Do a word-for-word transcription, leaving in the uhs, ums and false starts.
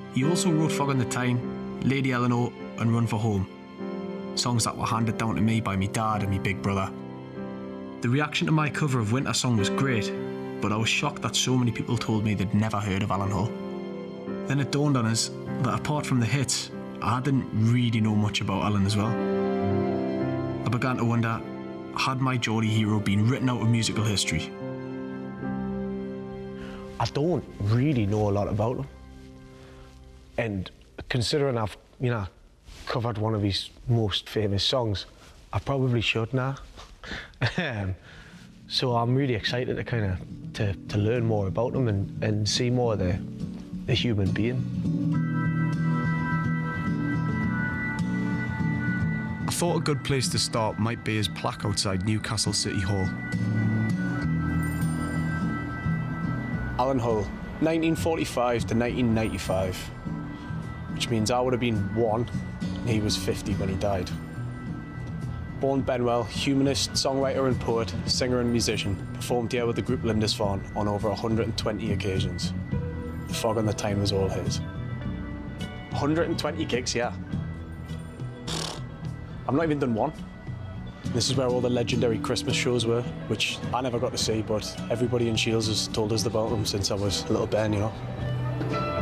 He also wrote Fog on the Tyne, Lady Eleanor and Run for Home, songs that were handed down to me by my dad and my big brother. The reaction to my cover of Winter Song was great, but I was shocked that so many people told me they'd never heard of Alan Hull. Then it dawned on us that apart from the hits, I didn't really know much about Alan as well. I began to wonder, had my Geordie hero been written out of musical history? I don't really know a lot about him. And considering I've, you know, covered one of his most famous songs, I probably should now. um, so I'm really excited to kind of to, to learn more about him and, and see more of the, the human being. I thought a good place to start might be his plaque outside Newcastle City Hall. Alan Hull, nineteen forty-five to nineteen ninety-five, which means I would have been one and he was fifty when he died. Born Benwell, humanist, songwriter and poet, singer and musician, performed here with the group Lindisfarne on over one hundred twenty occasions. The Fog on the Tyne was all his. one hundred twenty gigs, yeah. I've not even done one. This is where all the legendary Christmas shows were, which I never got to see, but everybody in Shields has told us about them since I was a little bairn, you know.